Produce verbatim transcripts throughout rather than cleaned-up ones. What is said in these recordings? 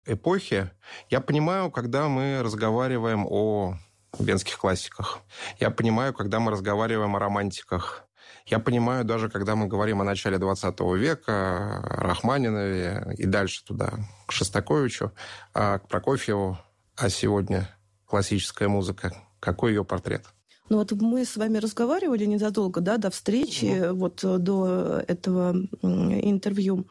эпохи. Я понимаю, когда мы разговариваем о венских классиках. Я понимаю, когда мы разговариваем о романтиках. Я понимаю, даже когда мы говорим о начале двадцатого века, о Рахманинове и дальше туда, к Шостаковичу, а к Прокофьеву. А сегодня классическая музыка. Какой ее портрет? Ну вот мы с вами разговаривали незадолго, да, до встречи, mm-hmm. вот до этого интервью,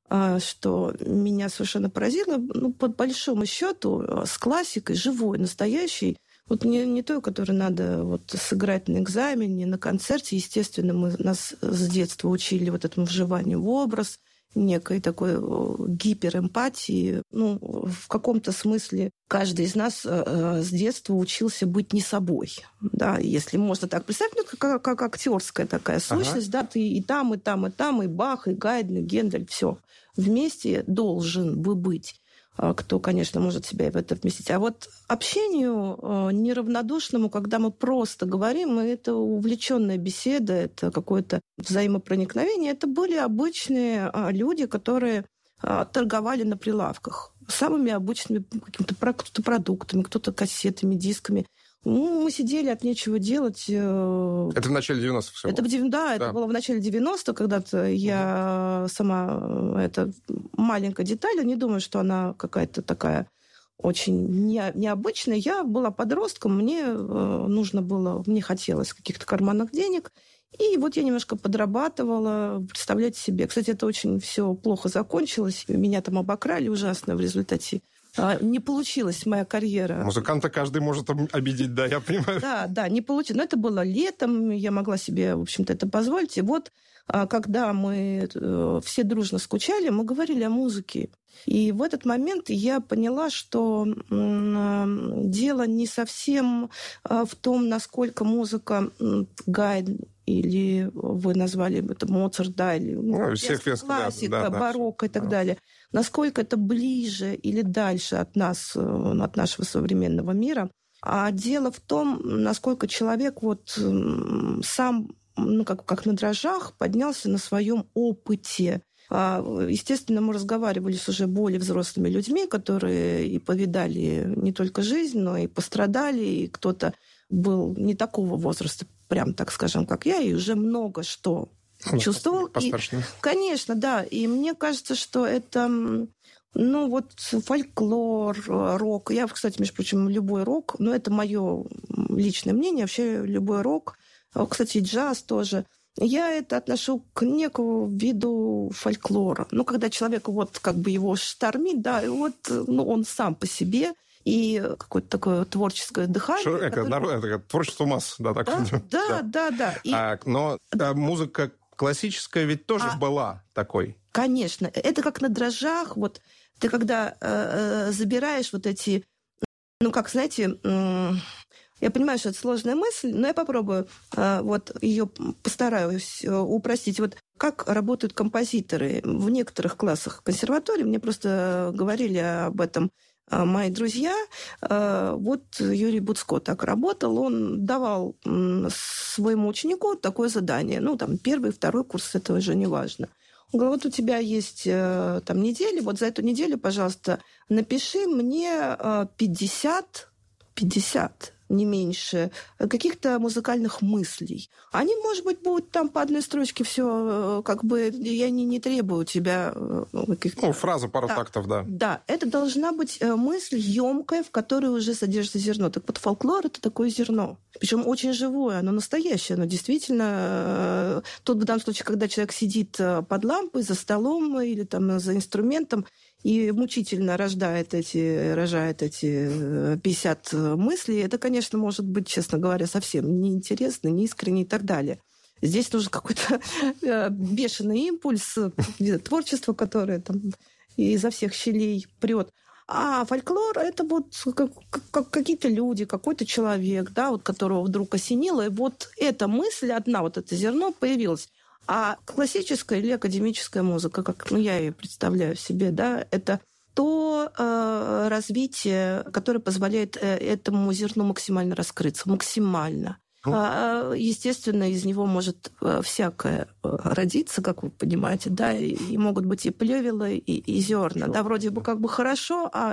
что меня совершенно поразило, ну, по большому счету, с классикой, живой, настоящей, вот не, не той, которую надо вот сыграть на экзамене, на концерте. Естественно, мы, нас с детства учили вот этому вживанию в образ, некой такой гиперэмпатии. Ну, в каком-то смысле каждый из нас с детства учился быть не собой. Да, если можно так представить, ну, как, как актерская такая сущность, ага. Да, ты и там, и там, и там, и Бах, и Гайдн, и Гендель, все вместе должен бы быть. Кто, конечно, может себя в это вместить. А вот общению неравнодушному, когда мы просто говорим, это увлеченная беседа, это какое-то взаимопроникновение, это были обычные люди, которые торговали на прилавках самыми обычными какими-то продуктами, кто-то кассетами, дисками. Ну, мы сидели от нечего делать. Это в начале девяностых все это было? В, да, да, это было в начале девяностых, когда-то я сама... Это маленькая деталь, не думаю, что она какая-то такая очень не, необычная. Я была подростком, мне нужно было... Мне хотелось каких-то карманных денег, и вот я немножко подрабатывала, представляете себе. Кстати, это очень все плохо закончилось. Меня там обокрали ужасно в результате. Не получилась моя карьера. Музыканта каждый может обидеть, да, я понимаю. Да, да, не получилось. Но это было летом, я могла себе, в общем-то, это позволить. И вот, когда мы все дружно скучали, мы говорили о музыке. И в этот момент я поняла, что дело не совсем в том, насколько музыка Гайдн или вы назвали это Моцарт, да, или ну, всех классика, да, да, барокко да. и так далее. Насколько это ближе или дальше от нас, от нашего современного мира. А дело в том, насколько человек вот сам, ну, как, как на дрожжах, поднялся на своем опыте. Естественно, мы разговаривали с уже более взрослыми людьми, которые и повидали не только жизнь, но и пострадали, и кто-то был не такого возраста, прям так скажем, как я, и уже много что чувствовал. И, конечно, да. И мне кажется, что это, ну, вот фольклор, рок. Я, кстати, между прочим, любой рок, но это мое личное мнение, вообще любой рок, кстати, джаз тоже. Я это отношу к некому виду фольклора. Ну, когда человек вот как бы его штормит, да, и вот ну, он сам по себе, и какое-то такое творческое дыхание. Шо, это, которое... народ, это творчество масс, да, так. Да, да, да, да. да. И... А, но а, музыка классическая ведь тоже а... была такой. Конечно. Это как на дрожжах. Вот ты когда э, забираешь вот эти, ну, как, знаете... Э, Я понимаю, что это сложная мысль, но я попробую э, вот ее постараюсь упростить. Вот как работают композиторы в некоторых классах консерватории, мне просто говорили об этом мои друзья. Э, вот Юрий Буцко так работал, он давал своему ученику такое задание. Ну, там, первый, второй курс, это уже не важно. Он говорит, вот у тебя есть там неделя, вот за эту неделю, пожалуйста, напиши мне пятьдесят, пятьдесят не меньше, каких-то музыкальных мыслей. Они, может быть, будут там по одной строчке все, как бы, я не, не требую у тебя каких-то... Ну, фраза, пару да. тактов, да. Да, это должна быть мысль емкая, в которой уже содержится зерно. Так вот, фольклор – это такое зерно. Причем очень живое, оно настоящее, оно действительно... Тот в данном случае, когда человек сидит под лампой, за столом или там за инструментом, и мучительно рождает эти, рожает эти пятьдесят мыслей, это, конечно, может быть, честно говоря, совсем неинтересно, неискренне и так далее. Здесь нужен какой-то бешеный импульс, творчество, которое там изо всех щелей прет. А фольклор – это вот как, как какие-то люди, какой-то человек, да, вот, которого вдруг осенило, и вот эта мысль, одна вот это зерно появилась. А классическая или академическая музыка, как ну, я ее представляю себе, да, это то э, развитие, которое позволяет этому зерну максимально раскрыться, максимально. Естественно, из него может всякое родиться, как вы понимаете, да, и могут быть и плевела, и, и зерна, да, вроде бы как бы хорошо, а